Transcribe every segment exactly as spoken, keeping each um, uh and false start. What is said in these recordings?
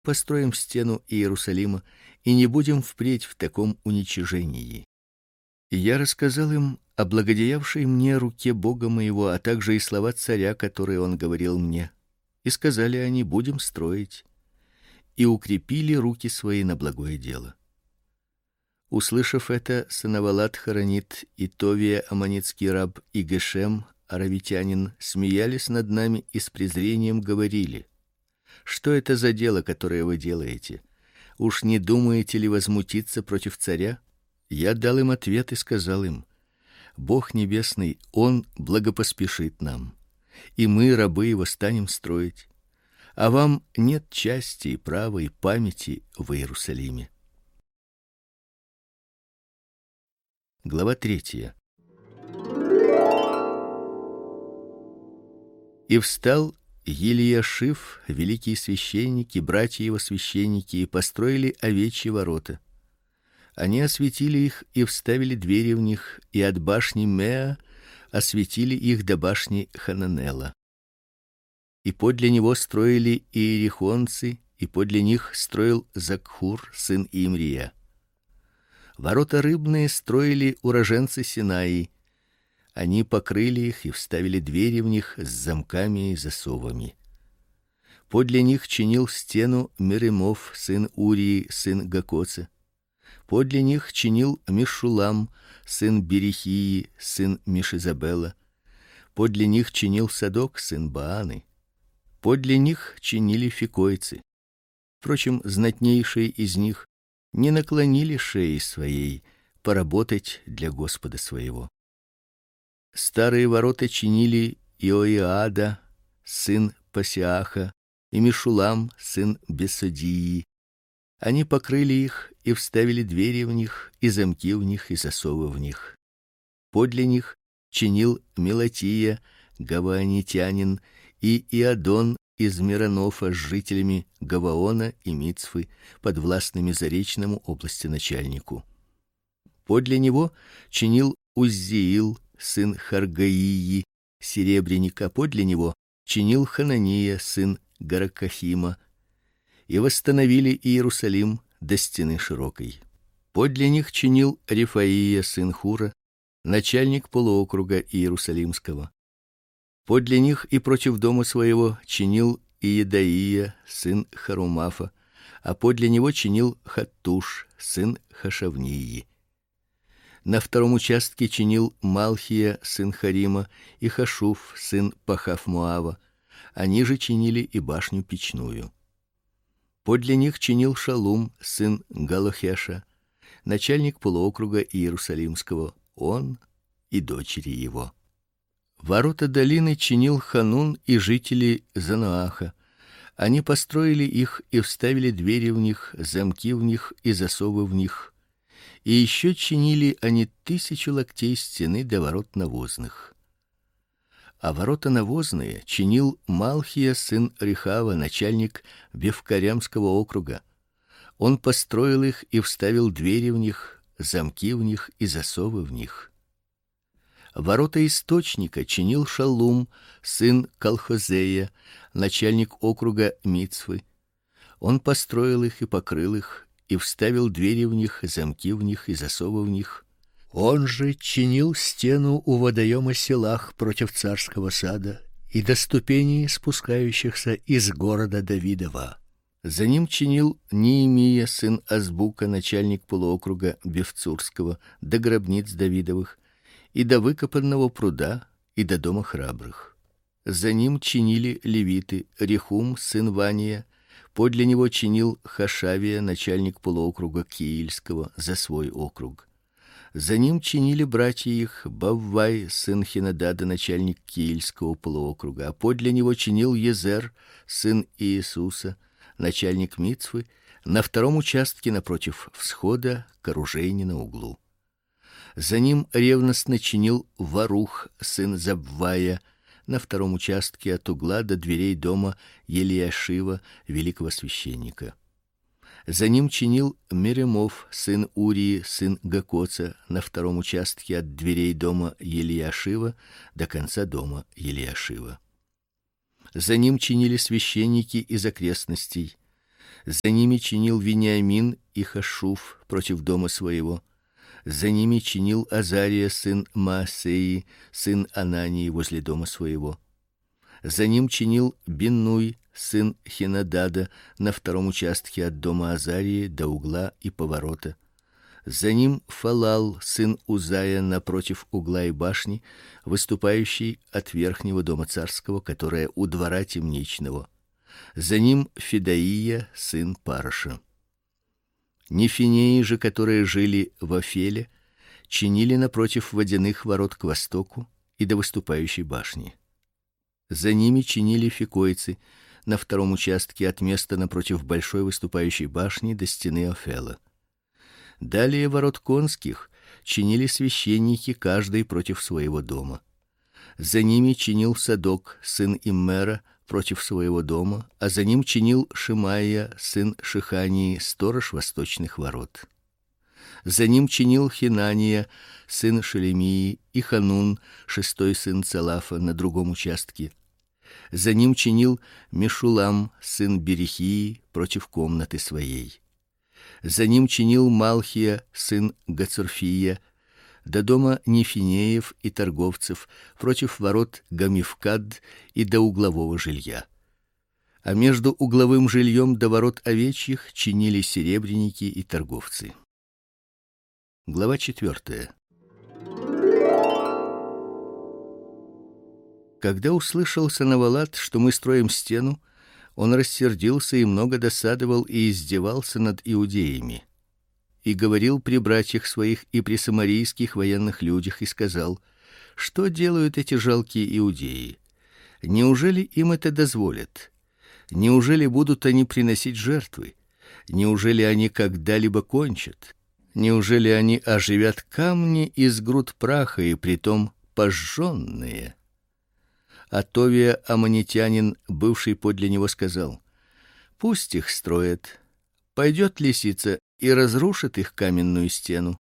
построим стену Иерусалима и не будем впредь в таком уничижении. И я рассказал им о благодеявшей мне руке Бога моего, а также и слова царя, которые он говорил мне. И сказали они: будем строить. И укрепили руки свои на благое дело. Услышав это, Санавалат хоронит и Товия аммонитский раб и Гешем аравитянин смеялись над нами и с презрением говорили: что это за дело, которое вы делаете? Уж не думаете ли возмутиться против царя? Я дал им ответ и сказал им: Бог небесный, он благопоспешит нам, и мы, рабы его, станем строить. А вам нет части и права и памяти в Иерусалиме. Глава третья. И встал Елиашив, великий священник, и братья его священники, и построили овечьи ворота. Они осветили их и вставили двери в них, и от башни Меа осветили их до башни Хананела. И подле него строили иерихонцы, и подле них строил Закхур, сын Имрия. Ворота рыбные строили уроженцы Синаи. Они покрыли их и вставили двери в них с замками и засовами. Подле них чинил стену Меремов, сын Урии, сын Гакоца. Подле них чинил Мешулам, сын Берихии, сын Мишизабела. Подле них чинил Садок, сын Бааны. Подле них чинили фикойцы. Впрочем, знатнейшие из них не наклонили шеи своей поработать для Господа своего. Старые ворота чинили Иоиада, сын Пасиаха, и Мешулам, сын Бесодии. Они покрыли их и вставили двери в них, и замки в них, и засовы в них. Подле них чинил Мелатия, гаваонитянин, и Иадон из Миронофа с жителями Гаваона и Мицфы, подвластными Заречному области начальнику. Подле него чинил Уззиил, сын Харгаии, серебряника, подле него чинил Ханания, сын Гаракахима, и восстановили Иерусалим до стены широкой. Подле них чинил Рефаия, сын Хура, начальник полуокруга Иерусалимского. Подле них и против дома своего чинил Иедаия, сын Харумафа, а подле него чинил Хаттуш, сын Хашавнии. На втором участке чинил Малхия, сын Харима, и Хашуф, сын Пахав-Моава. Они же чинили и башню печную. Подле них чинил Шалум, сын Галохеша, начальник полуокруга Иерусалимского, он и дочери его. Ворота долины чинил Ханун и жители Занааха. Они построили их и вставили двери в них, замки в них и засовы в них. И еще чинили они тысячу локтей стены до ворот навозных. А ворота навозные чинил Малхия, сын Рехава, начальник Бевкарямского округа. Он построил их и вставил двери в них, замки в них и засовы в них. Ворота источника чинил Шалум, сын Колхозея, начальник округа Мицфы. Он построил их и покрыл их, и вставил двери в них, замки в них и засовы в них. Он же чинил стену у водоема Селах против царского сада и до ступеней, спускающихся из города Давидова. За ним чинил Неемия, сын Азбука, начальник полуокруга Бевцурского, до гробниц Давидовых, и до выкопанного пруда, и до дома храбрых. За ним чинили левиты: Рехум, сын Вания, подле него чинил Хашавия, начальник полуокруга Киильского, за свой округ. За ним чинили братья их: Баввай, сын Хинадада, начальник Киильского полуокруга, а подле него чинил Езер, сын Иисуса, начальник Мицфы, на втором участке напротив всхода к оружейне на углу. За ним ревностно чинил Варух, сын Забвая, на втором участке от угла до дверей дома Елиашива, великого священника. За ним чинил Меремов, сын Урии, сын Гакоца, на втором участке от дверей дома Елиашива до конца дома Елиашива. За ним чинили священники из окрестностей. За ними чинил Вениамин и Хашуф против дома своего. За ними чинил Азария сын Маасеи, сын Анании возле дома своего. За ним чинил Биннуй сын Хенадада на втором участке от дома Азарии до угла и поворота. За ним Фалал сын Узая напротив угла и башни, выступающий от верхнего дома царского, которое у двора темничного. За ним Федаия сын Параша. Нефинеи же, которые жили в Афеле, чинили напротив водяных ворот к востоку и до выступающей башни. За ними чинили фикойцы на втором участке от места напротив большой выступающей башни до стены Афела. Далее ворот конских чинили священники, каждый против своего дома. За ними чинил Садок сын Иммера против своего дома, а за ним чинил Шимаия сын Шихании, сторож восточных ворот. За ним чинил Хинания сын Шелемии и Ханун, шестой сын Целафа, на другом участке. За ним чинил Мешулам сын Берихии против комнаты своей. За ним чинил Малхия сын Гацурфия до дома Нефинеев и торговцев против ворот Гамифкад и до углового жилья. А между угловым жильем до ворот овечьих чинили серебряники и торговцы. Глава четвертая. Когда услышал Санавалат, что мы строим стену, он рассердился и много досадовал и издевался над иудеями. И говорил при братьях своих и при самарийских военных людях и сказал: что делают эти жалкие иудеи? Неужели им это дозволят? Неужели будут они приносить жертвы? Неужели они когда-либо кончат? Неужели они оживят камни из груд праха и притом пожженные? А Товия аммонитянин, бывший подле него, сказал: пусть их строят. Пойдет лисица и разрушит их каменную стену.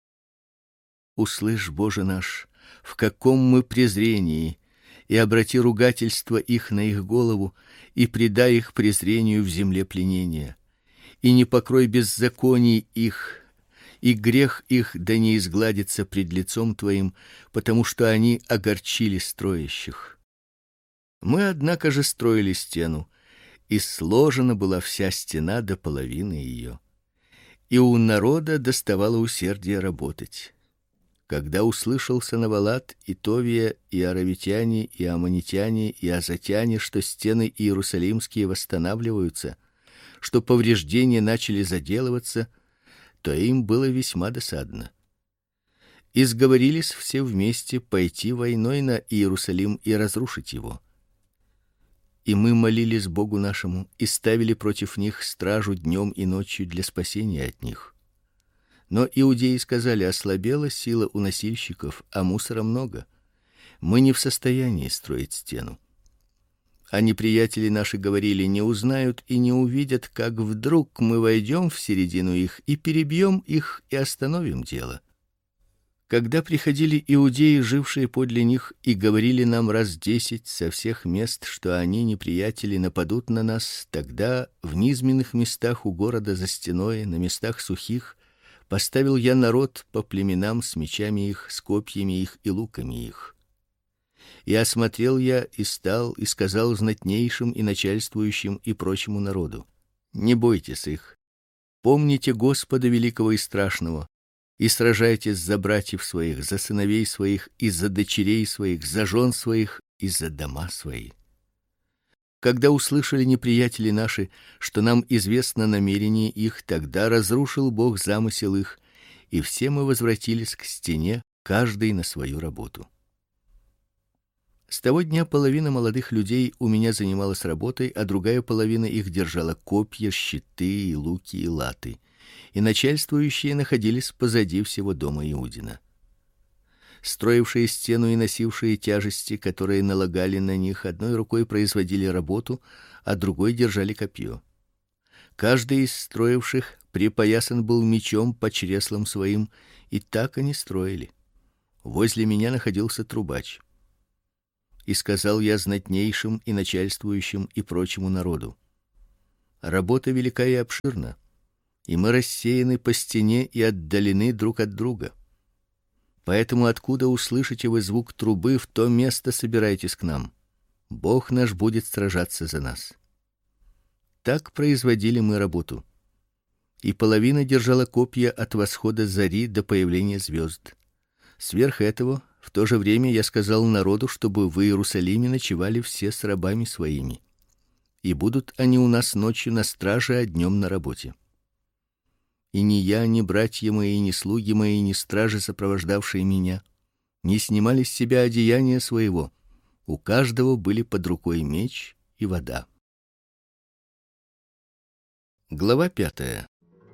Услышь, Боже наш, в каком мы презрении, и обрати ругательство их на их голову, и предай их презрению в земле пленения, и не покрой беззаконий их, и грех их да не изгладится пред лицом твоим, потому что они огорчили строящих. Мы, однако же, строили стену, и сложена была вся стена до половины ее. И у народа доставало усердия работать. Когда услышал Санавалат и Товия и аравитяне и аммонитяне и азатяне, что стены иерусалимские восстанавливаются, что повреждения начали заделываться, то им было весьма досадно. И сговорились все вместе пойти войной на Иерусалим и разрушить его. И мы молились Богу нашему и ставили против них стражу днем и ночью для спасения от них. Но иудеи сказали: ослабела сила у носильщиков, а мусора много. Мы не в состоянии строить стену. А неприятели наши говорили: не узнают и не увидят, как вдруг мы войдем в середину их и перебьем их и остановим дело. Когда приходили иудеи, жившие подле них, и говорили нам раз десять со всех мест, что они, неприятели, нападут на нас, тогда в низменных местах у города за стеной, на местах сухих, поставил я народ по племенам с мечами их, с копьями их и луками их. И осмотрел я и стал и сказал знатнейшим и начальствующим и прочему народу: не бойтесь их, помните Господа великого и страшного, и сражайтесь за братьев своих, за сыновей своих и за дочерей своих, за жен своих и за дома свои. Когда услышали неприятели наши, что нам известно намерение их, тогда разрушил Бог замысел их, и все мы возвратились к стене, каждый на свою работу. С того дня половина молодых людей у меня занималась работой, а другая половина их держала копья, щиты и луки и латы. И начальствующие находились позади всего дома Иудина. Строившие стену и носившие тяжести, которые налагали на них, одной рукой производили работу, а другой держали копье. Каждый из строивших припоясан был мечом по чреслам своим, и так они строили. Возле меня находился трубач. И сказал я знатнейшим и начальствующим и прочему народу: Работа велика и обширна, и мы рассеяны по стене и отдалены друг от друга. Поэтому откуда услышите вы звук трубы, в то место собирайтесь к нам. Бог наш будет сражаться за нас. Так производили мы работу. И половина держала копья от восхода зари до появления звезд. Сверх этого, в то же время я сказал народу, чтобы в Иерусалиме ночевали все с рабами своими. И будут они у нас ночью на страже, а днем на работе. И ни я, ни братья мои, ни слуги мои, ни стражи, сопровождавшие меня, не снимали с себя одеяния своего. У каждого были под рукой меч и вода. Глава пятая.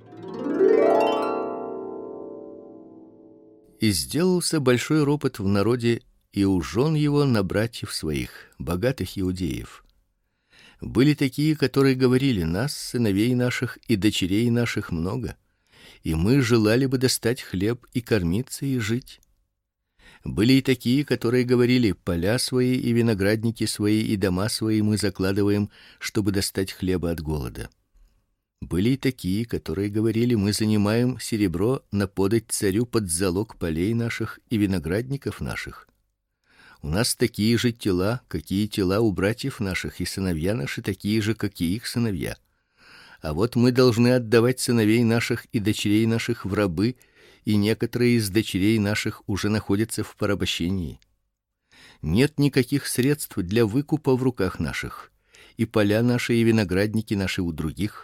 И сделался большой ропот в народе и у жен его на братьев своих, богатых иудеев. Были такие, которые говорили: нас, сыновей наших и дочерей наших много, и мы желали бы достать хлеб и кормиться и жить. Были и такие, которые говорили: поля свои и виноградники свои и дома свои мы закладываем, чтобы достать хлеба от голода. Были и такие, которые говорили: мы занимаем серебро на подать царю под залог полей наших и виноградников наших. У нас такие же тела, какие тела у братьев наших, и сыновья наши такие же, как и их сыновья. А вот мы должны отдавать сыновей наших и дочерей наших в рабы, и некоторые из дочерей наших уже находятся в порабощении. Нет никаких средств для выкупа в руках наших, и поля наши и виноградники наши у других.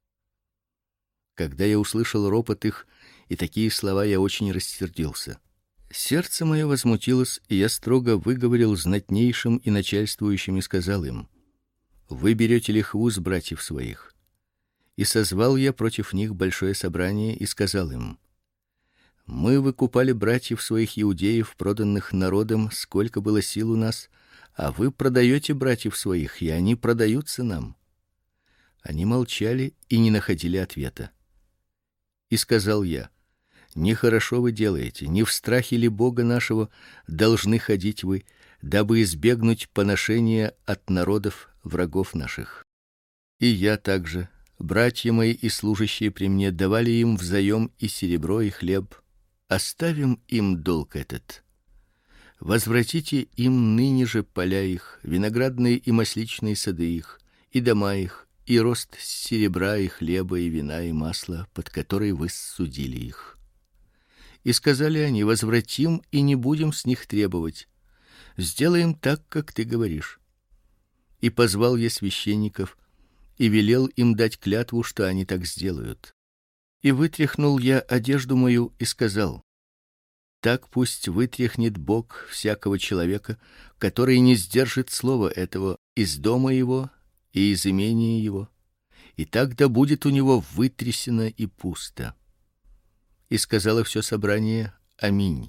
Когда я услышал ропот их и такие слова, я очень рассердился. Сердце мое возмутилось, и я строго выговорил знатнейшим и начальствующим и сказал им: вы берете лихву с братьев своих. И созвал я против них большое собрание и сказал им: мы выкупали братьев своих иудеев, проданных народом, сколько было сил у нас, а вы продаете братьев своих, и они продаются нам. Они молчали и не находили ответа. И сказал я: нехорошо вы делаете, не в страхе ли Бога нашего должны ходить вы, дабы избегнуть поношения от народов врагов наших. И я также, братья мои и служащие при мне, давали им взаем и серебро, и хлеб. Оставим им долг этот. Возвратите им ныне же поля их, виноградные и масличные сады их, и дома их, и рост серебра и хлеба и вина и масла, под который вы судили их. И сказали они: возвратим и не будем с них требовать. Сделаем так, как ты говоришь. И позвал я священников и велел им дать клятву, что они так сделают. И вытряхнул я одежду мою и сказал: так пусть вытряхнет Бог всякого человека, который не сдержит слова этого из дома его и из имения его, и так да будет у него вытрясено и пусто. И сказало все собрание: аминь.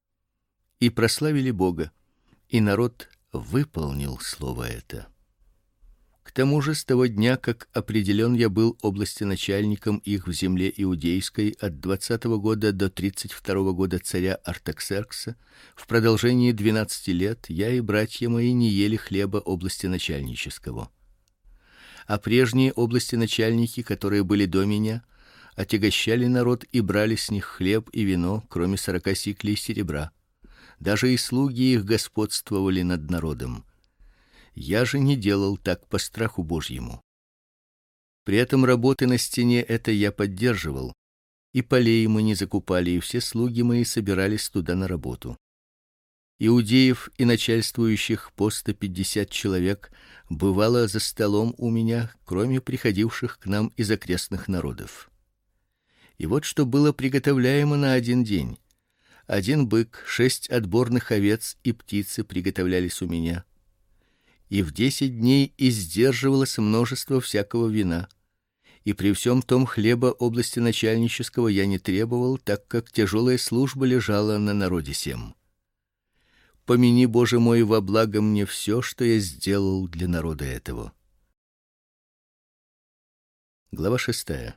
И прославили Бога, и народ выполнил слово это. К тому же с того дня, как определен я был областеначальником их в земле иудейской от двадцатого года до тридцать второго года царя Артаксеркса, в продолжении двенадцати лет я и братья мои не ели хлеба областеначальнического. А прежние областеначальники, которые были до меня, отягощали народ и брали с них хлеб и вино, кроме сорока сиклей серебра. Даже и слуги их господствовали над народом. Я же не делал так по страху Божьему. При этом работы на стене это я поддерживал, и полей мы не закупали, и все слуги мои собирались туда на работу. Иудеев и начальствующих по сто пятьдесят человек бывало за столом у меня, кроме приходивших к нам из окрестных народов. И вот что было приготовляемо на один день: один бык, шесть отборных овец и птицы приготовлялись у меня. И в десять дней издерживалось множество всякого вина. И при всем том хлеба областеначальнического я не требовал, так как тяжелая служба лежала на народе сем. Помяни, Боже мой, во благо мне все, что я сделал для народа этого. Глава шестая.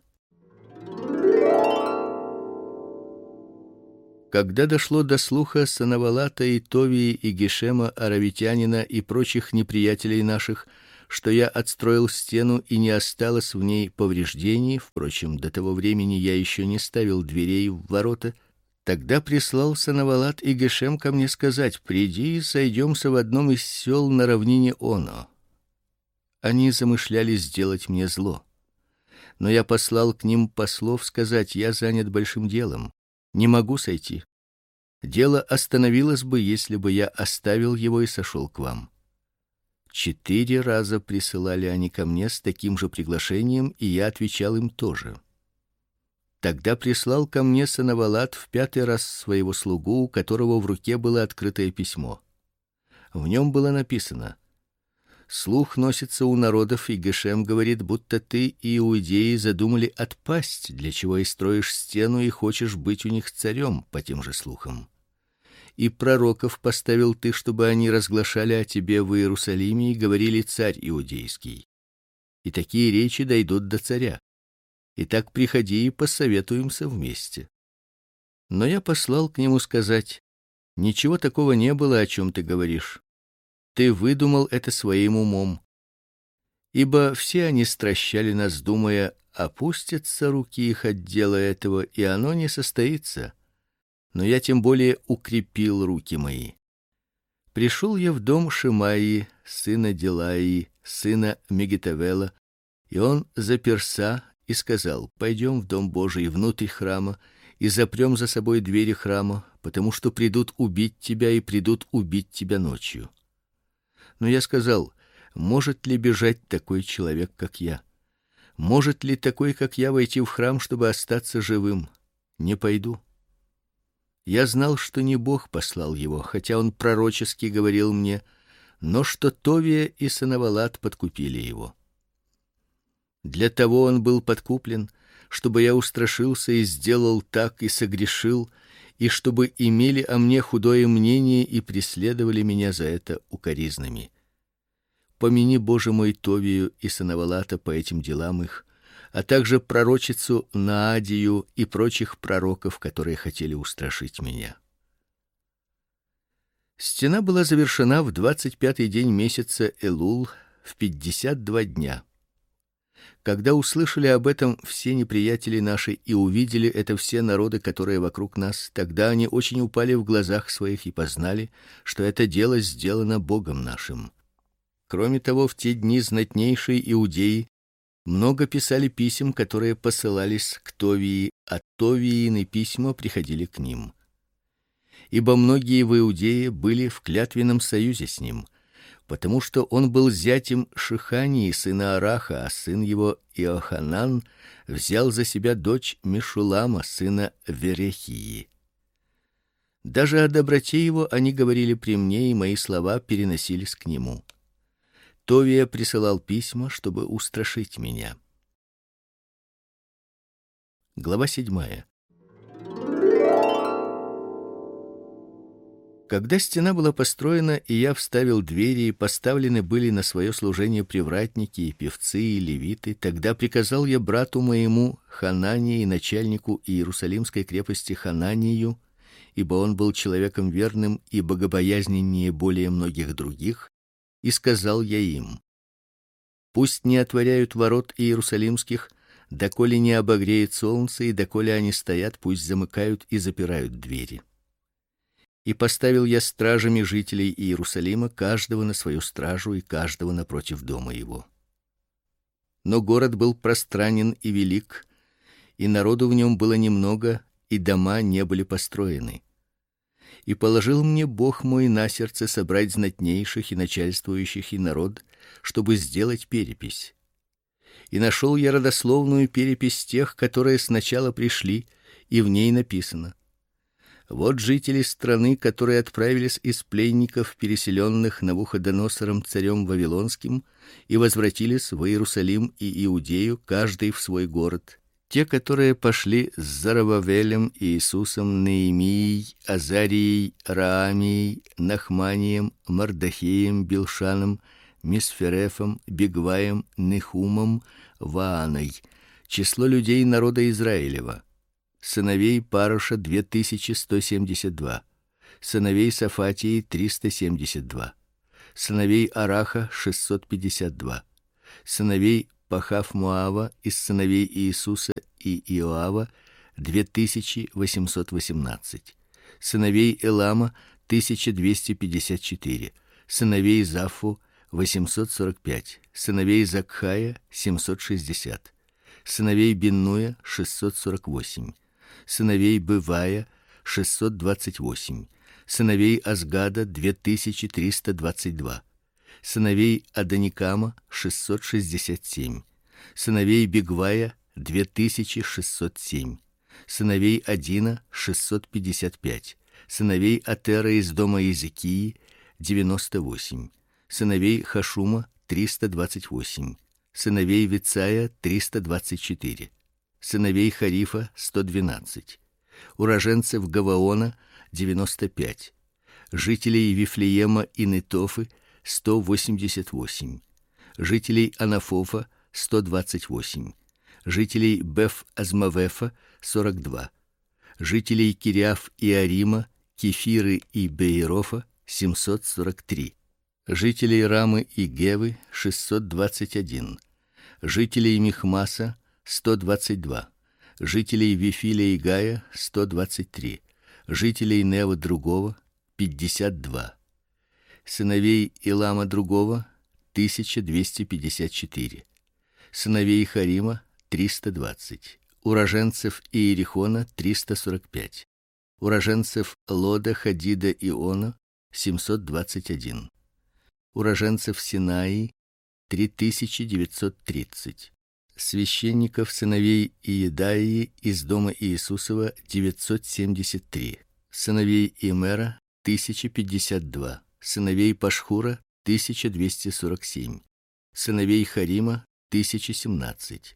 Когда дошло до слуха Санавалата и Товии и Гешема аравитянина и прочих неприятелей наших, что я отстроил стену и не осталось в ней повреждений, впрочем, до того времени я еще не ставил дверей в ворота, тогда прислал Санавалат и Гешем ко мне сказать: приди и сойдемся в одном из сел на равнине Оно. Они замышляли сделать мне зло. Но я послал к ним послов сказать: я занят большим делом, не могу сойти. Дело остановилось бы, если бы я оставил его и сошел к вам. Четыре раза присылали они ко мне с таким же приглашением, и я отвечал им тоже. Тогда прислал ко мне Санавалат в пятый раз своего слугу, у которого в руке было открытое письмо. В нем было написано: слух носится у народов, и Гешем говорит, будто ты и иудеи задумали отпасть, для чего и строишь стену и хочешь быть у них царем по тем же слухам. И пророков поставил ты, чтобы они разглашали о тебе в Иерусалиме и говорили: царь иудейский. И такие речи дойдут до царя. Итак, приходи и посоветуемся вместе. Но я послал к нему сказать: ничего такого не было, о чем ты говоришь. Ты выдумал это своим умом. Ибо все они стращали нас, думая: опустятся руки их от дела этого, и оно не состоится. Но я тем более укрепил руки мои. Пришел я в дом Шимаии, сына Делаии, сына Мегитавела, и он заперся и сказал: пойдем в дом Божий, внутрь храма, и запрем за собой двери храма, потому что придут убить тебя и придут убить тебя ночью. Но я сказал: может ли бежать такой человек, как я? Может ли такой, как я, войти в храм, чтобы остаться живым? Не пойду. Я знал, что не Бог послал его, хотя он пророчески говорил мне, но что Товия и Санавалат подкупили его. Для того он был подкуплен, чтобы я устрашился и сделал так и согрешил, и чтобы имели о мне худое мнение и преследовали меня за это укоризнами. Помяни, Боже мой, Товию и Санавалата по этим делам их, а также пророчицу Наадию и прочих пророков, которые хотели устрашить меня. Стена была завершена в двадцать пятый день месяца Элул в пятьдесят два дня. Когда услышали об этом все неприятели наши и увидели это все народы, которые вокруг нас, тогда они очень упали в глазах своих и познали, что это дело сделано Богом нашим. Кроме того, в те дни знатнейшие иудеи много писали писем, которые посылались к Товии, а Товиины письма приходили к ним. Ибо многие в Иудее были в клятвенном союзе с ним, потому что он был зятем Шихании, сына Араха, а сын его Иоханан взял за себя дочь Мешулама, сына Верехии. Даже о доброте его они говорили при мне, и мои слова переносились к нему. Товия присылал письма, чтобы устрашить меня. Глава седьмая. Когда стена была построена, и я вставил двери, и поставлены были на свое служение привратники и певцы и левиты, тогда приказал я брату моему Ханании, начальнику Иерусалимской крепости Хананию, ибо он был человеком верным и богобоязненнее более многих других, и сказал я им: пусть не отворяют ворот иерусалимских, доколе не обогреет солнце, и доколе они стоят, пусть замыкают и запирают двери. И поставил я стражами жителей Иерусалима, каждого на свою стражу и каждого напротив дома его. Но город был пространен и велик, и народу в нем было немного, и дома не были построены. И положил мне Бог мой на сердце собрать знатнейших и начальствующих и народ, чтобы сделать перепись. И нашел я родословную перепись тех, которые сначала пришли, и в ней написано: вот жители страны, которые отправились из пленников, переселенных Навуходоносором царем вавилонским, и возвратились в Иерусалим и Иудею, каждый в свой город. Те, которые пошли с Зарававелем, Иисусом, Неемией, Азарией, Раамией, Нахманием, Мардахеем, Билшаном, Мисферефом, Бигваем, Нехумом, Вааной, число людей народа Израилева. Сыновей Пароша две тысячи сто семьдесят два, сыновей Сафатии триста семьдесят два, сыновей Араха шестьсот пятьдесят два, сыновей Пахав-Моава из сыновей Иисуса и Иоава две тысячи восемьсот восемнадцать, сыновей Элама тысяча двести пятьдесят четыре, сыновей Зафу восемьсот сорок пять, сыновей Закхая семьсот шестьдесят, сыновей Биннуя шестьсот сорок восемь, сыновей Бывая шестьсот двадцать восемь, сыновей Азгада две тысячи триста двадцать два, сыновей Адоникама шестьсот шестьдесят семь, сыновей Бигвая две тысячи шестьсот семь, сыновей Адина шестьсот пятьдесят пять, сыновей Атера из дома Иезекии девяносто восемь, сыновей Хашума триста двадцать восемь, сыновей Вицая триста двадцать четыре, сыновей Харифа сто двенадцать, уроженцев Гаваона девяносто пять, жителей Вифлеема и Нетофы сто восемьдесят восемь, жителей Анафофа сто двадцать восемь, жителей Беф-Азмавефа сорок два, жителей Кириаф и Арима, Кефиры и Беерофа семьсот сорок три, жителей Рамы и Гевы шестьсот двадцать один, жителей Михмаса сто двадцать два, жителей Вифиля и Гая сто двадцать три, жителей Нева другого пятьдесят два, сыновей Илама другого тысяча двести пятьдесят четыре, сыновей Харима триста двадцать, уроженцев Иерихона триста сорок пять, уроженцев Лода, Хадида и Она семьсот двадцать один, уроженцев Синаи три тысячи девятьсот тридцать, священников сыновей Иедаии из дома Иисусова девятьсот семьдесят три, сыновей Имера тысяча пятьдесят два, сыновей Пашхура тысяча двести сорок семь, сыновей Харима тысяча семнадцать,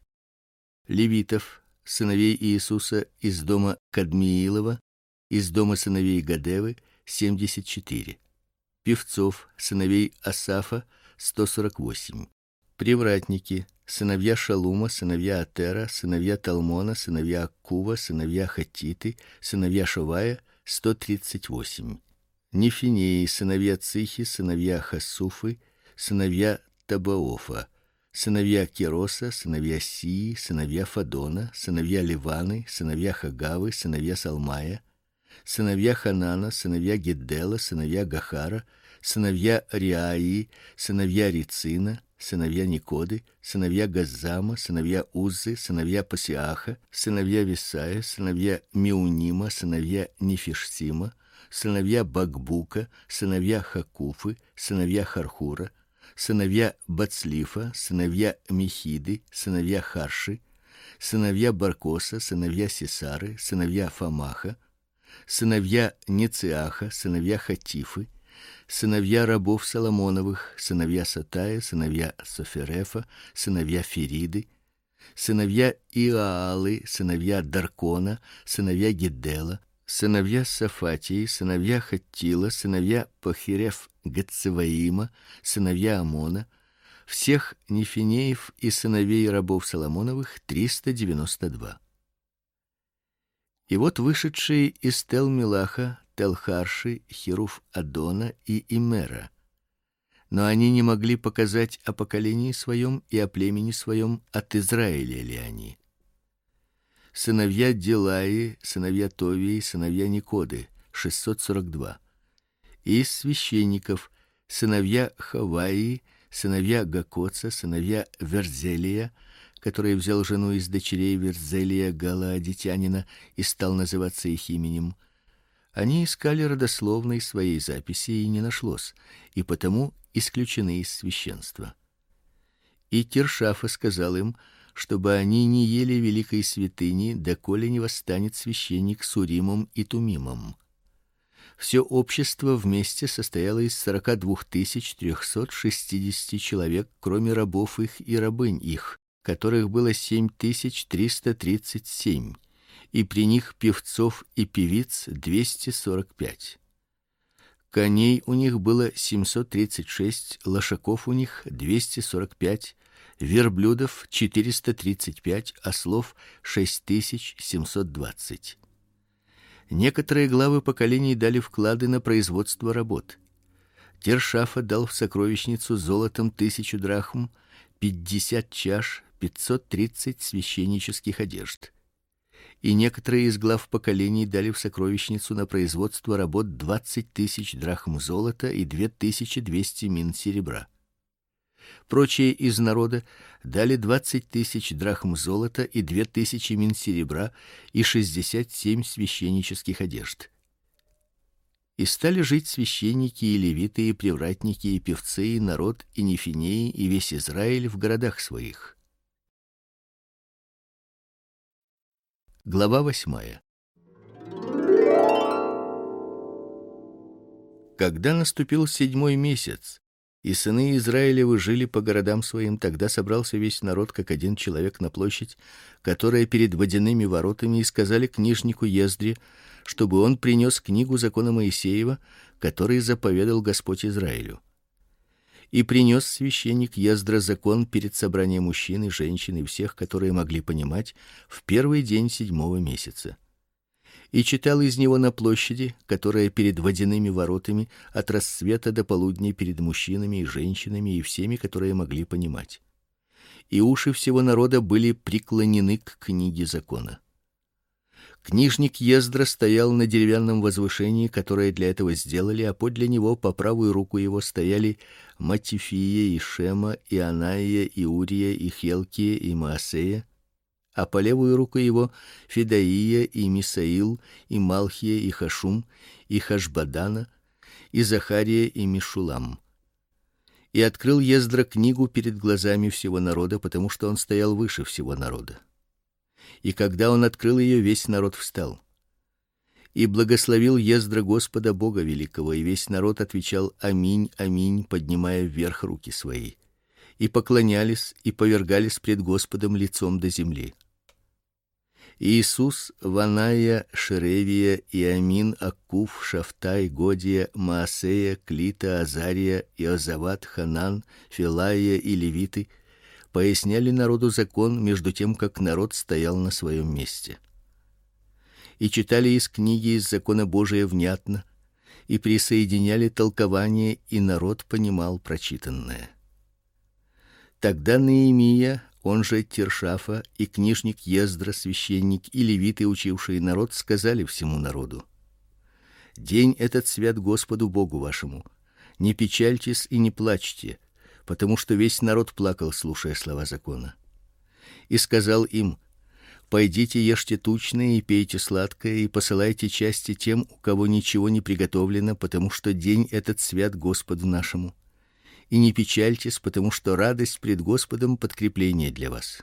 левитов сыновей Иисуса из дома Кадмиилова, из дома сыновей Гадевы семьдесят четыре, певцов сыновей Асафа сто сорок восемь, привратники сыновья Шалума, сыновья Атера, сыновья Талмона, сыновья Аккува, сыновья Хатиты, сыновья Шавая сто тридцать восемь, Нефинеи сыновья Цихи, сыновья Хасуфы, сыновья Табаофа, сыновья Кироса, сыновья Сии, сыновья Фадона, сыновья Ливаны, сыновья Хагавы, сыновья Салмая, сыновья Ханана, сыновья Геддела, сыновья Гахара, сыновья Риаи, сыновья Рицина, сыновья Никоды, сыновья Газзама, сыновья Уззы, сыновья Пасиаха, сыновья Висая, сыновья Миунима, сыновья Нефишсима, сыновья Багбука, сыновья Хакуфы, сыновья Хархура, сыновья Бацлифа, сыновья Михиды, сыновья Харши, сыновья Баркоса, сыновья Сесары, сыновья Фамаха, сыновья Нециаха, сыновья Хатифы, сыновья рабов Соломоновых, сыновья Сатая, сыновья Соферефа, сыновья Фериды, сыновья Иаалы, сыновья Даркона, сыновья Геддела, сыновья Сафатии, сыновья Хаттила, сыновья Пахирев Гацеваима, сыновья Амона, всех нефинеев и сыновей рабов Соломоновых триста девяносто два. И вот вышедшие из Тел-Мелаха, Тел-Харши, Хируф Адона и Имера. Но они не могли показать о поколении своем и о племени своем, от Израиля ли они. Сыновья Дилаи, сыновья Товии, сыновья Никоды шестьсот сорок два. И из священников сыновья Хаваи, сыновья Гакоца, сыновья Верзелия, который взял жену из дочерей Верзелия галаадитянина и стал называться их именем. Они искали родословной своей записи, и не нашлось, и потому исключены из священства. И Тиршафа сказал им, чтобы они не ели великой святыни, доколе не восстанет священник с Уримом и Тумимом. Все общество вместе состояло из сорока двух тысяч трехсот шестидесяти человек, кроме рабов их и рабынь их, которых было семь тысяч триста тридцать семь, и при них певцов и певиц двести сорок пять. Коней у них было семьсот тридцать шесть, лошаков у них двести сорок пять, верблюдов четыреста тридцать пять, ослов шесть тысяч семьсот двадцать. Некоторые главы поколений дали вклады на производство работ. Тершафа дал в сокровищницу золотом тысячу драхм, пятьдесят чаш, пятьсот тридцать священнических одежд. И некоторые из глав поколений дали в сокровищницу на производство работ двадцать тысяч драхм золота и две тысячи двести мин серебра. Прочие из народа дали двадцать тысяч драхм золота и две тысячи мин серебра и шестьдесят семь священнических одежд. И стали жить священники и левиты и привратники и певцы и народ и нефинеи и весь Израиль в городах своих. Глава восьмая. Когда наступил седьмой месяц, и сыны Израилевы жили по городам своим, тогда собрался весь народ как один человек на площадь, которая перед водяными воротами, и сказали книжнику Ездре, чтобы он принес книгу закона Моисеева, который заповедал Господь Израилю. И принес священник Ездра закон перед собранием мужчин и женщин и всех, которые могли понимать, в первый день седьмого месяца. И читал из него на площади, которая перед водяными воротами, от рассвета до полудня перед мужчинами и женщинами и всеми, которые могли понимать. И уши всего народа были преклонены к книге закона. Книжник Ездра стоял на деревянном возвышении, которое для этого сделали, а подле него по правую руку его стояли Матифия и Шема и Анаия и Урия и Хелкия и Маасея, а по левую руку его Федаия и Мисаил и Малхия и Хашум и Хашбадана и Захария и Мишулам. И открыл Ездра книгу перед глазами всего народа, потому что он стоял выше всего народа. И когда он открыл ее, весь народ встал. И благословил Ездра Господа Бога великого, и весь народ отвечал: аминь, аминь, поднимая вверх руки свои. И поклонялись и повергались пред Господом лицом до земли. Иисус, Ваная, Шеревия, Иамин, Аккуф, Шафтай, Годия, Маасея, Клита, Азария, Иозават, Ханан, Филая и левиты поясняли народу закон, между тем как народ стоял на своем месте. И читали из книги из закона Божия внятно, и присоединяли толкование, и народ понимал прочитанное. Тогда Неемия, он же Тершафа, и книжник Ездра, священник, и левиты, учившие народ, сказали всему народу: день этот свят Господу Богу вашему. Не печальтесь и не плачьте, потому что весь народ плакал, слушая слова закона. И сказал им: пойдите, ешьте тучное и пейте сладкое, и посылайте части тем, у кого ничего не приготовлено, потому что день этот свят Господу нашему. И не печальтесь, потому что радость пред Господом подкрепление для вас.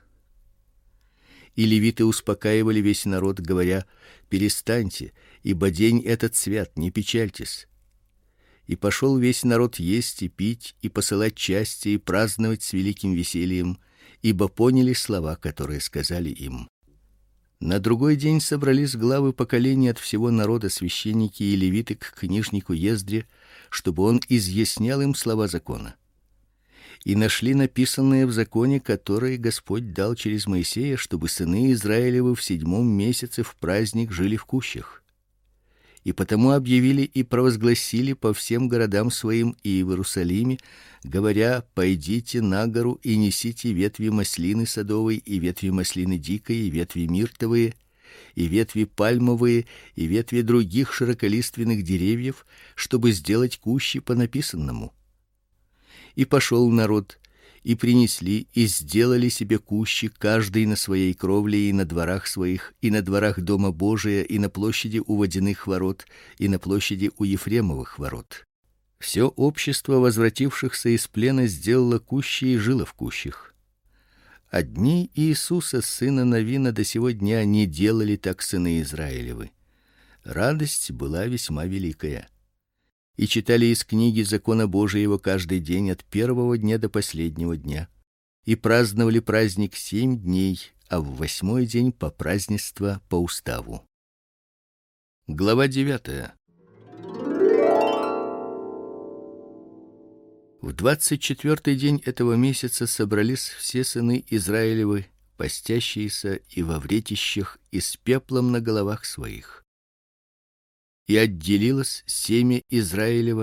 И левиты успокаивали весь народ, говоря: перестаньте, ибо день этот свят, не печальтесь. И пошел весь народ есть и пить, и посылать части, и праздновать с великим весельем, ибо поняли слова, которые сказали им. На другой день собрались главы поколений от всего народа, священники и левиты, к книжнику Ездре, чтобы он изъяснял им слова закона. И нашли написанное в законе, который Господь дал через Моисея, чтобы сыны Израилевы в седьмом месяце в праздник жили в кущах. И потому объявили и провозгласили по всем городам своим и в Иерусалиме, говоря: пойдите на гору и несите ветви маслины садовой и ветви маслины дикой и ветви миртовые и ветви пальмовые и ветви других широколиственных деревьев, чтобы сделать кущи по написанному. И пошел народ, и принесли, и сделали себе кущи, каждый на своей кровле и на дворах своих, и на дворах дома Божия, и на площади у водяных ворот, и на площади у Ефремовых ворот. Все общество возвратившихся из плена сделало кущи и жило в кущах. А дни Иисуса, сына Навина, до сего дня не делали так сыны Израилевы. Радость была весьма великая. И читали из книги закона Божиего каждый день от первого дня до последнего дня, и праздновали праздник семь дней, а в восьмой день по празднество по уставу. Глава девятая. В двадцать четвертый день этого месяца собрались все сыны Израилевы, постящиеся и во вретищах, и с пеплом на головах своих. И отделилось семя Израилева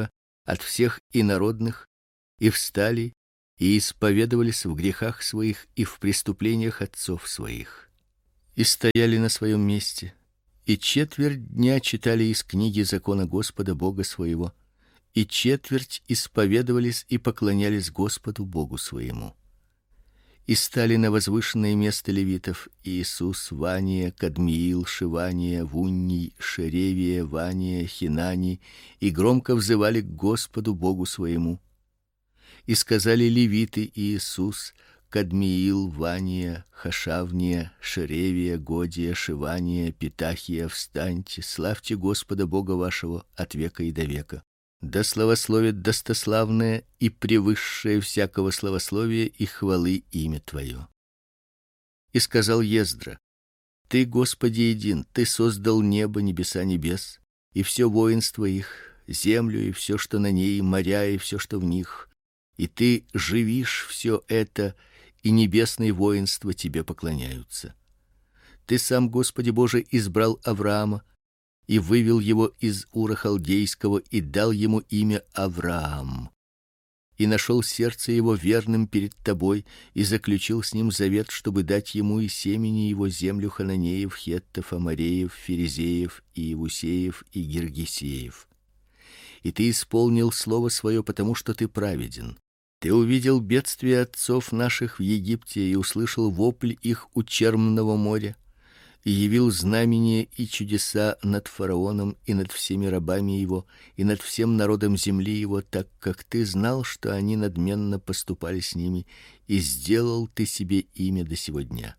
от всех инородных, и встали и исповедовались в грехах своих и в преступлениях отцов своих. И стояли на своем месте, и четверть дня читали из книги закона Господа Бога своего, и четверть исповедовались и поклонялись Господу Богу своему. И стали на возвышенное место левитов Иисус, Вания, Кадмиил, Шивания, Вунний, Шеревия, Вания, Хинани, и громко взывали к Господу Богу своему. И сказали левиты Иисус, Кадмиил, Вания, Хашавния, Шеревия, Годия, Шивания, Питахия, встаньте, славьте Господа Бога вашего от века и до века. Да славословит достославное и превысшее всякого славословия и хвалы имя Твое. И сказал Ездра: Ты, Господи, един, Ты создал небо, небеса небес, и все воинство их, землю и все, что на ней, моря и все, что в них, и Ты живишь все это, и небесные воинства Тебе поклоняются. Ты сам, Господи Боже, избрал Авраама и вывел его из Ура Халдейского и дал ему имя Авраам. И нашел сердце его верным перед Тобой и заключил с ним завет, чтобы дать ему и семени его землю хананеев, хеттов, амореев, ферезеев, и иевусеев и гиргесеев. И Ты исполнил слово свое, потому что Ты праведен. Ты увидел бедствие отцов наших в Египте и услышал вопль их у Черного моря, и явил знамения и чудеса над фараоном и над всеми рабами его и над всем народом земли его, так как Ты знал, что они надменно поступали с ними, и сделал Ты себе имя до сего дня.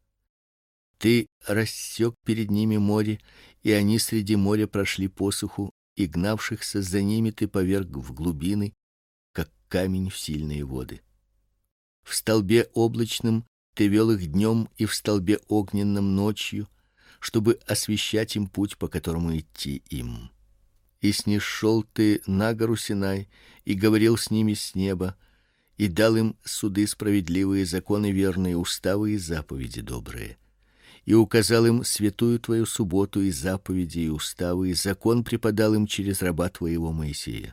Ты рассек перед ними море, и они среди моря прошли посуху, и гнавшихся за ними Ты поверг в глубины, как камень в сильные воды. В столбе облачном Ты вел их днем и в столбе огненном ночью, чтобы освещать им путь, по которому идти им. И снишел Ты на гору Синай и говорил с ними с неба, и дал им суды справедливые, законы верные, уставы и заповеди добрые. И указал им святую Твою субботу и заповеди и уставы, и закон преподал им через раба Твоего Моисея.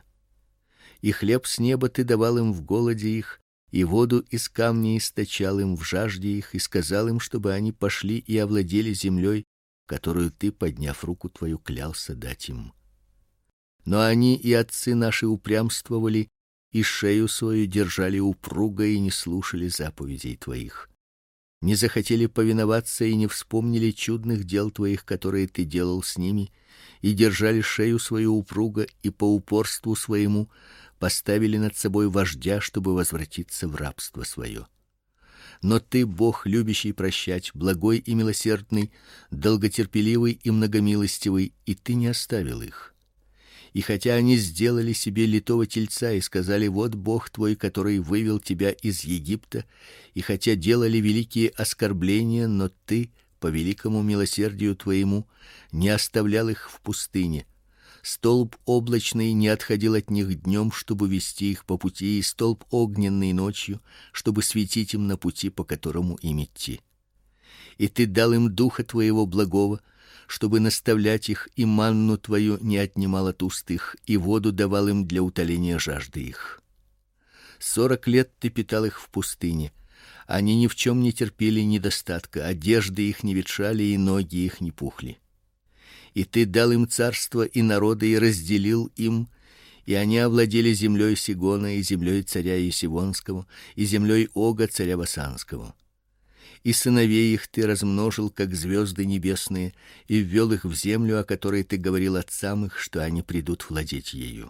И хлеб с неба Ты давал им в голоде их, и воду из камней источал им в жажде их, и сказал им, чтобы они пошли и овладели землей, которую Ты, подняв руку Твою, клялся дать им. Но они и отцы наши упрямствовали, и шею свою держали упруго и не слушали заповедей Твоих. Не захотели повиноваться и не вспомнили чудных дел Твоих, которые Ты делал с ними, и держали шею свою упруго, и по упорству своему поставили над собой вождя, чтобы возвратиться в рабство свое. Но Ты, Бог, любящий прощать, благой и милосердный, долготерпеливый и многомилостивый, и Ты не оставил их. И хотя они сделали себе литого тельца и сказали: вот Бог твой, который вывел тебя из Египта, и хотя делали великие оскорбления, но Ты по великому милосердию Твоему не оставлял их в пустыне. Столб облачный не отходил от них днем, чтобы вести их по пути, и столб огненный ночью, чтобы светить им на пути, по которому им идти. И Ты дал им духа Твоего благого, чтобы наставлять их, и манну Твою не отнимал от уст их, и воду давал им для утоления жажды их. Сорок лет Ты питал их в пустыне. Они ни в чем не терпели недостатка, одежды их не ветшали, и ноги их не пухли. И Ты дал им царство и народы, и разделил им, и они овладели землей Сигона, и землей царя Есивонского, и землей Ога царя Басанского. И сыновей их Ты размножил, как звезды небесные, и ввел их в землю, о которой Ты говорил отцам их, что они придут владеть ею.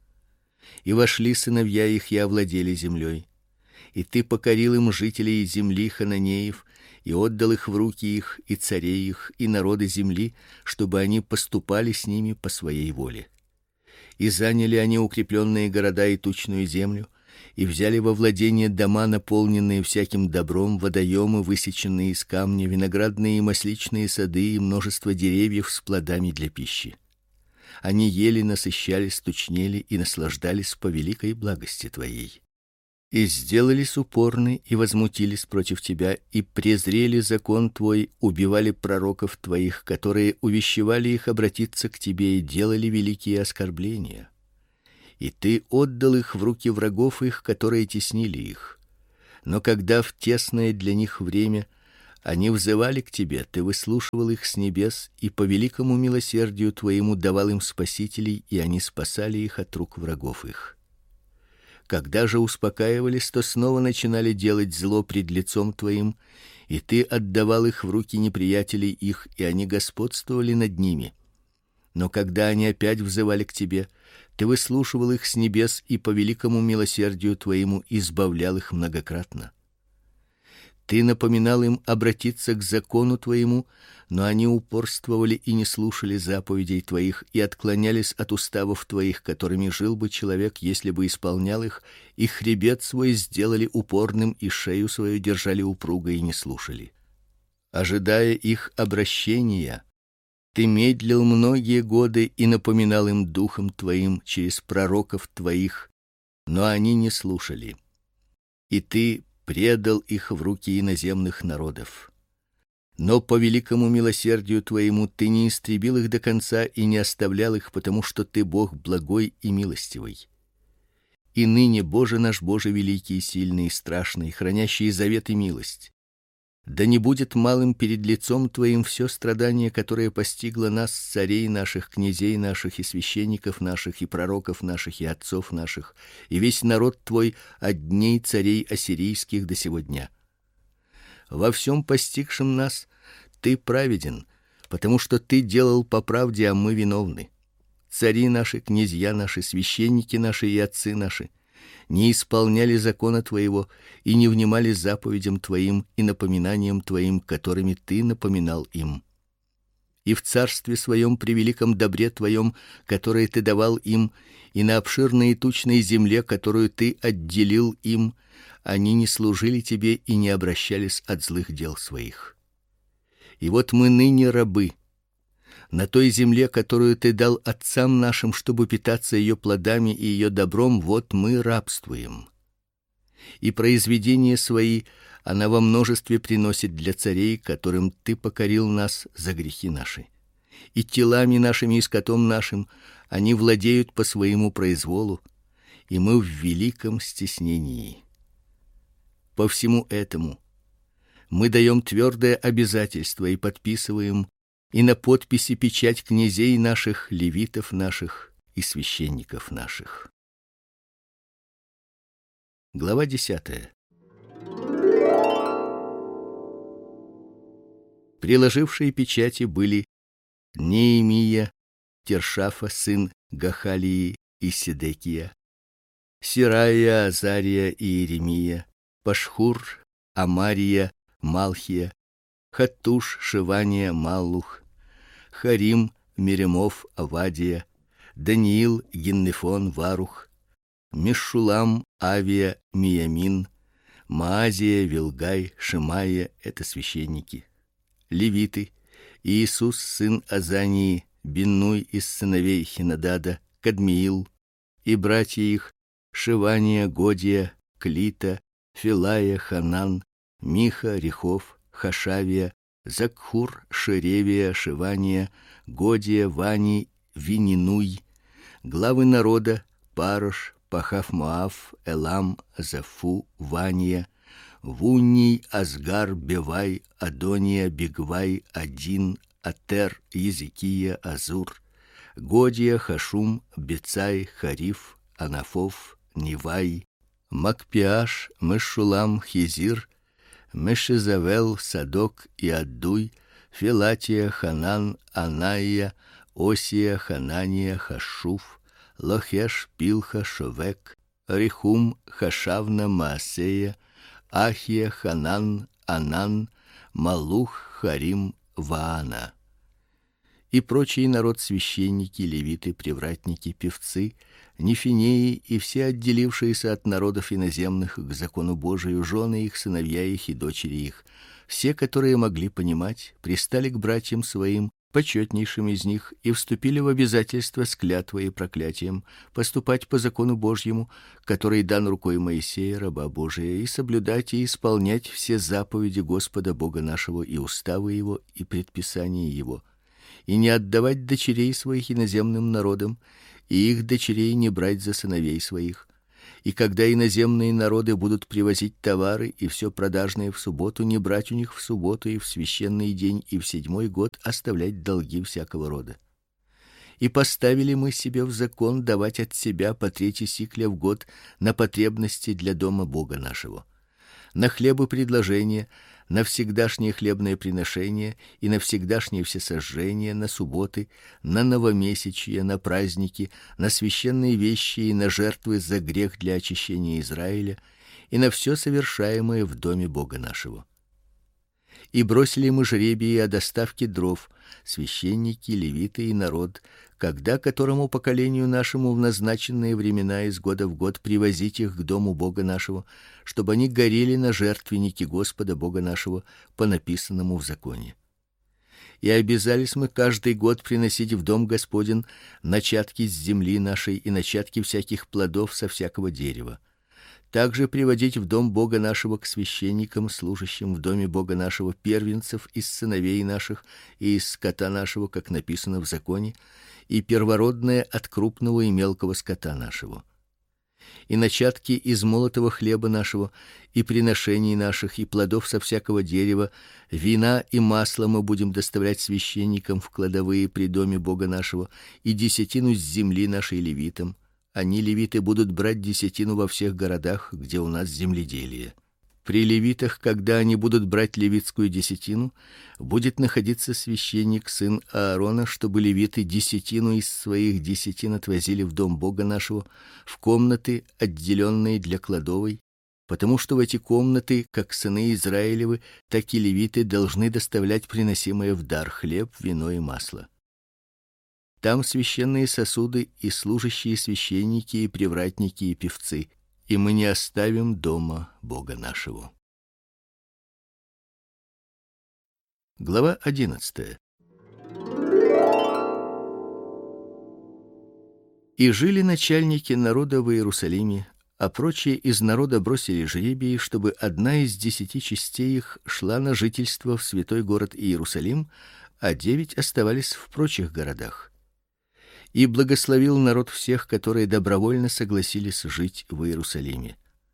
И вошли сыновья их и овладели землей. И Ты покорил им жителей земли хананеев, и отдал их в руки их, и царей их, и народы земли, чтобы они поступали с ними по своей воле. И заняли они укрепленные города и тучную землю, и взяли во владение дома, наполненные всяким добром, водоемы, высеченные из камня, виноградные и масличные сады и множество деревьев с плодами для пищи. Они ели, насыщались, тучнели и наслаждались по великой благости Твоей. И сделались упорны и возмутились против Тебя, и презрели закон Твой, убивали пророков Твоих, которые увещевали их обратиться к Тебе, и делали великие оскорбления. и ты отдал их в руки врагов их, которые теснили их. Но когда в тесное для них время они взывали к тебе, ты выслушивал их с небес и по великому милосердию твоему давал им спасителей, и они спасали их от рук врагов их. Когда же успокаивались, то снова начинали делать зло пред лицом твоим, и ты отдавал их в руки неприятелей их, и они господствовали над ними. Но когда они опять взывали к тебе, ты выслушивал их с небес и по великому милосердию твоему избавлял их многократно. Ты напоминал им обратиться к закону твоему, но они упорствовали и не слушали заповедей твоих и отклонялись от уставов твоих, которыми жил бы человек, если бы исполнял их, и хребет свой сделали упорным, и шею свою держали упругой и не слушали. Ожидая их обращения, ты медлил многие годы и напоминал им духом твоим через пророков твоих, но они не слушали. И ты предал их в руки иноземных народов. Но по великому милосердию твоему ты не истребил их до конца и не оставлял их, потому что ты Бог благой и милостивый. И ныне, Боже наш, Боже великий, сильный и страшный, хранящий завет и милость, да не будет малым перед лицом твоим все страдание, которое постигло нас, царей наших, князей наших и священников наших и пророков наших и отцов наших, и весь народ твой от дней царей ассирийских до сего дня. Во всем постигшем нас ты праведен, потому что ты делал по правде, а мы виновны. Цари наши, князья наши, священники наши и отцы наши не исполняли закона твоего и не внимали заповедям твоим и напоминаниям твоим, которыми ты напоминал им. И в царстве своем при великом добре твоем, которое ты давал им, и на обширной и тучной земле, которую ты отделил им, они не служили тебе и не обращались от злых дел своих. И вот мы ныне рабы на той земле, которую ты дал отцам нашим, чтобы питаться ее плодами и ее добром, вот мы рабствуем. И произведения свои она во множестве приносит для царей, которым ты покорил нас за грехи наши. И телами нашими и скотом нашим они владеют по своему произволу, и мы в великом стеснении. По всему этому мы даем твердое обязательство и подписываем и на подписи печать князей наших, левитов наших и священников наших. Глава десятая. Приложившие печати были Неемия, Тершафа сын Гахалии и Седекия, Сирая, Азария и Иеремия, Пашхур, Амария, Малхия, Хаттуш, Шевания, Маллух, Харим, Меремов, Авадия, Даниил, Гиннефон, Варух, Мешулам, Авия, Миямин, Маазия, Вилгай, Шемая — это священники. Левиты: Иисус сын Азании, Биннуй из сыновей Хинадада, Кадмиил, и братья их: Шевания, Годия, Клита, Филая, Ханан, Миха, Рехов, Хашавия, Закхур, Шеревия, Шевания, Годия, Вани, Вининуй, главы народа: Парош, Пахав-Моав, Элам, Зафу, Вания, Вунний, Азгар, Бевай, Адония, Бигвай, Один, Атер, Езекия, Азур, Годия, Хашум, Бецай, Хариф, Анафов, Нивай, Макпиаш, Мешулам, Хизир, Мешезавел, Садок и Аддуй, Филатия, Ханан, Анаия, Осия, Ханания, Хашуф, Лохеш, Пилха, Шовек, Рихум, Хашавна, Маасея, Ахия, Ханан, Анан, Малух, Харим, Ваана. И прочий народ: священники, левиты, привратники, певцы, нефинеи и все отделившиеся от народов иноземных к закону Божию, жены их, сыновья их и дочери их, все, которые могли понимать, пристали к братьям своим, почетнейшим из них, и вступили в обязательство с клятвой и проклятием поступать по закону Божьему, который дан рукой Моисея, раба Божия, и соблюдать и исполнять все заповеди Господа Бога нашего и уставы его и предписания его, и не отдавать дочерей своих иноземным народам, и их дочерей не брать за сыновей своих. И когда иноземные народы будут привозить товары и все продажное в субботу, не брать у них в субботу и в священный день и в седьмой год оставлять долги всякого рода. И поставили мы себе в закон давать от себя по трети сикля в год на потребности для дома Бога нашего, на хлебы предложения, на всегдашнее хлебное приношение и на всегдашнее всесожжение, на субботы, на новомесячья, на праздники, на священные вещи и на жертвы за грех для очищения Израиля и на все совершаемое в доме Бога нашего. И бросили мы жребии о доставке дров, священники, левиты и народ, когда которому поколению нашему в назначенные времена из года в год привозить их к дому Бога нашего, чтобы они горели на жертвеннике Господа Бога нашего по написанному в законе. И обязались мы каждый год приносить в дом Господень начатки с земли нашей и начатки всяких плодов со всякого дерева. Также приводить в дом Бога нашего к священникам, служащим в доме Бога нашего, первенцев из сыновей наших и из скота нашего, как написано в законе, и первородное от крупного и мелкого скота нашего. И начатки из молотого хлеба нашего, и приношений наших, и плодов со всякого дерева, вина и масла мы будем доставлять священникам в кладовые при доме Бога нашего, и десятину с земли нашей левитам. Они, левиты, будут брать десятину во всех городах, где у нас земледелие. При левитах, когда они будут брать левитскую десятину, будет находиться священник, сын Аарона, чтобы левиты десятину из своих десятин отвозили в дом Бога нашего, в комнаты, отделенные для кладовой, потому что в эти комнаты, как сыны Израилевы, так и левиты должны доставлять приносимое в дар хлеб, вино и масло. Там священные сосуды и служащие священники и привратники и певцы, и мы не оставим дома Бога нашего. Глава одиннадцатая. И жили начальники народа в Иерусалиме, а прочие из народа бросили жребий, чтобы одна из десяти частей их шла на жительство в святой город Иерусалим, а девять оставались в прочих городах. И благословил народ всех, которые добровольно согласились жить в Иерусалиме.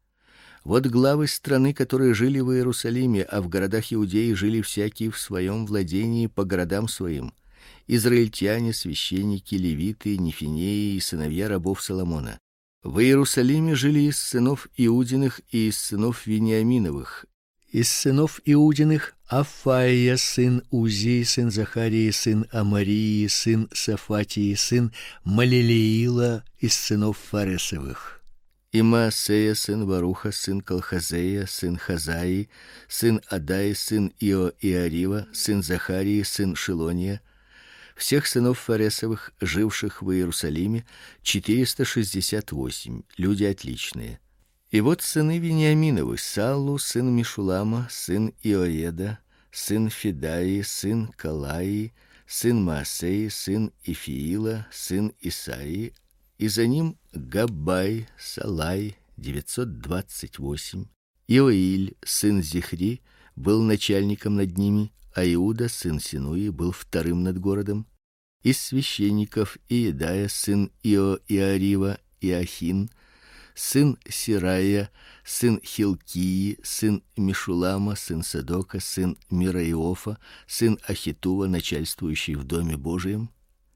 Вот главы страны, которые жили в Иерусалиме, а в городах Иудеи жили всякие в своем владении по городам своим: израильтяне, священники, левиты, нефинеи и сыновья рабов Соломона. В Иерусалиме жили из сынов Иудиных и из сынов Вениаминовых. Из сынов Иудиных: Афаия, сын Узи, сын Захарии, сын Амарии, сын Сафатии, сын Малилиила, из сынов Фаресовых. И Маасея, сын Варуха, сын Колхозея, сын Хазаи, сын Адаи, сын Ио-Иарива, сын Захарии, сын Шилония. Всех сынов Фаресовых, живших в Иерусалиме, четыреста шестьдесят восемь, люди отличные. И вот сыны Вениаминовы: Саллу, сын Мишулама, сын Иоеда, сын Федаи, сын Калаи, сын Маасеи, сын Ифиила, сын Исаи, и за ним Габбай, Салай, девятьсот двадцать восемь. Иоиль, сын Зихри, был начальником над ними, а Иуда, сын Синуи, был вторым над городом. Из священников: Иедая, сын Ио-Иарива, Иохин, сын Сирая, сын Хилкии, сын Мишулама, сын Садока, сын Мираиофа, сын Ахитува, начальствующий в доме Божием.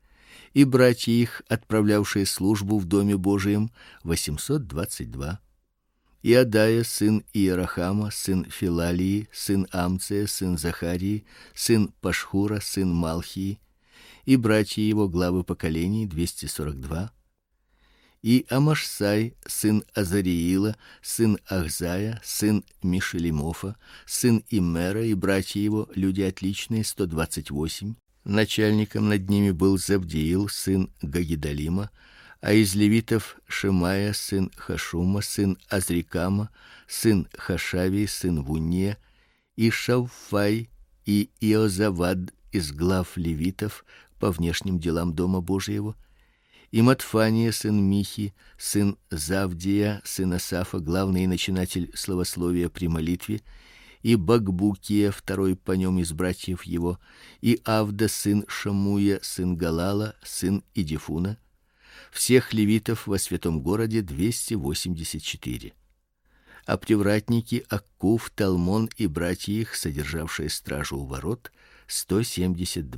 И братья их, отправлявшие службу в доме Божием, восемьсот двадцать два. И Адая, сын Иерахама, сын Филалии, сын Амция, сын Захарии, сын Пашхура, сын Малхии. И братья его, главы поколений, двести сорок два. И Амашсай, сын Азариила, сын Ахзая, сын Мишелимофа, сын Имера, и братья его, люди отличные, сто двадцать восемь. Начальником над ними был Завдиил, сын Гагидалима, а из левитов: Шемая, сын Хашума, сын Азрикама, сын Хашави, сын Вунне, и Шавфай, и Иозавад из глав левитов по внешним делам дома Божьего, и Матфания, сын Михи, сын Завдия, сын Асафа, главный начинатель славословия при молитве, и Багбукия, второй по нем из братьев его, и Авда, сын Шамуя, сын Галала, сын Идифуна, всех левитов во святом городе двести восемьдесят четыре. А привратники Аккув, Талмон и братья их, содержавшие стражу у ворот, сто семьдесят два.